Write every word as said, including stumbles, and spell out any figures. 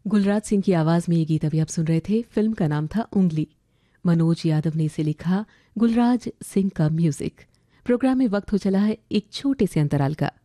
गुलराज सिंह की आवाज में ये गीत अभी आप सुन रहे थे। फिल्म का नाम था उंगली। मनोज यादव ने इसे लिखा, गुलराज सिंह का म्यूजिक। प्रोग्राम में वक्त हो चला है एक छोटे से अंतराल का।